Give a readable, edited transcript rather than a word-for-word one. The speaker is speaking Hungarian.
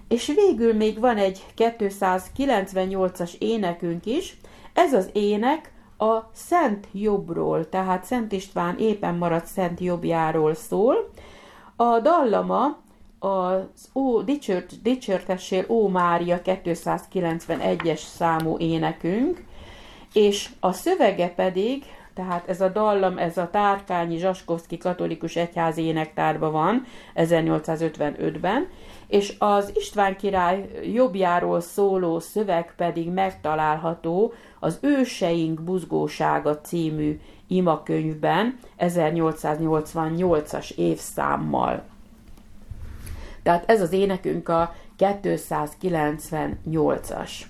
És végül még van egy 298-as énekünk is, ez az ének a Szent Jobbról, tehát Szent István éppen maradt Szent Jobbjáról szól. A dallama az Dicsértessél, ó Mária 291-es számú énekünk, és a szövege pedig, tehát ez a dallam, ez a Tárkányi Zsaskovszki Katolikus Egyházi Énektárban van, 1855-ben, és az István király jobbjáról szóló szöveg pedig megtalálható az Őseink buzgósága című imakönyvben 1888-as évszámmal. Tehát ez az énekünk a 298-as.